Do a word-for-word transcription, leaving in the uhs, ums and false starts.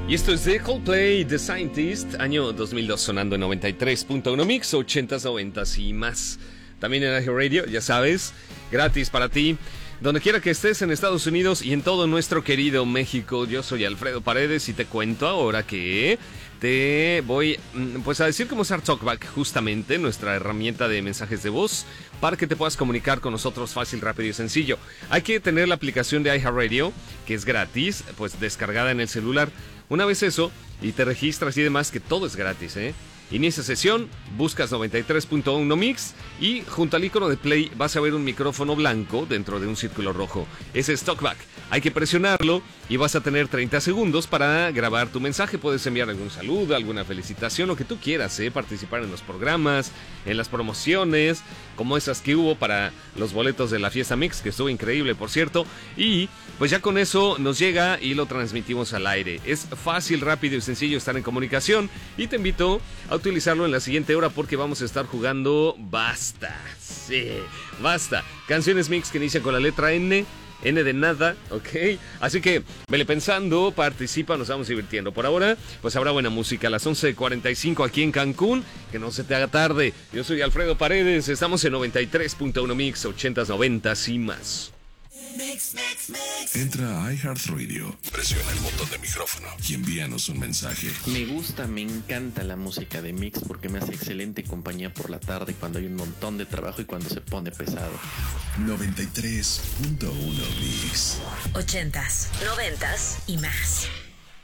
Y esto es de Coldplay, The Scientist, año dos mil dos, sonando en noventa y tres punto uno Mix, ochentas, noventas y más. También en iHeartRadio, ya sabes, gratis para ti. Donde quiera que estés en Estados Unidos y en todo nuestro querido México, yo soy Alfredo Paredes y te cuento ahora que te voy pues a decir cómo usar TalkBack, justamente nuestra herramienta de mensajes de voz, para que te puedas comunicar con nosotros fácil, rápido y sencillo. Hay que tener la aplicación de iHeartRadio, que es gratis, pues descargada en el celular. Una vez eso, y te registras y demás, que todo es gratis, ¿eh? Inicia sesión, buscas noventa y tres punto uno Mix y junto al icono de play vas a ver un micrófono blanco dentro de un círculo rojo. Ese es TalkBack. Hay que presionarlo y vas a tener treinta segundos para grabar tu mensaje. Puedes enviar algún saludo, alguna felicitación, lo que tú quieras, ¿eh? Participar en los programas, en las promociones, como esas que hubo para los boletos de la Fiesta Mix, que estuvo increíble, por cierto. Y pues ya con eso nos llega y lo transmitimos al aire. Es fácil, rápido y sencillo estar en comunicación y te invito a utilizarlo en la siguiente hora porque vamos a estar jugando Basta. Sí, Basta. Canciones Mix que inician con la letra N. N de nada, ¿ok? Así que, vele pensando, participa, nos vamos divirtiendo. Por ahora, pues habrá buena música a las once cuarenta y cinco aquí en Cancún. Que no se te haga tarde. Yo soy Alfredo Paredes, estamos en noventa y tres punto uno Mix, ochentas, noventas y más. Mix, mix, mix. Entra a iHeartRadio, presiona el botón de micrófono y envíanos un mensaje. Me gusta, me encanta la música de Mix porque me hace excelente compañía por la tarde cuando hay un montón de trabajo y cuando se pone pesado. noventa y tres punto uno Mix. Ochentas, noventas y más.